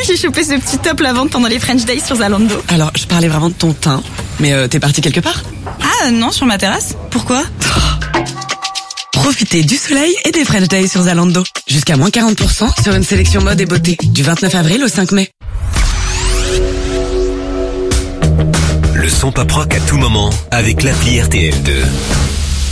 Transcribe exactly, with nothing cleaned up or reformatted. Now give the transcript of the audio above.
j'ai chopé ce petit top lavande pendant les French Days sur Zalando. Alors, je parlais vraiment de ton teint, mais euh, t'es parti quelque part? Ah non, sur ma terrasse. Pourquoi? Profitez du soleil et des French Days sur Zalando. Jusqu'à moins quarante pour cent sur une sélection mode et beauté. Du vingt-neuf avril au cinq mai. Le son pop rock à tout moment avec l'appli R T L deux.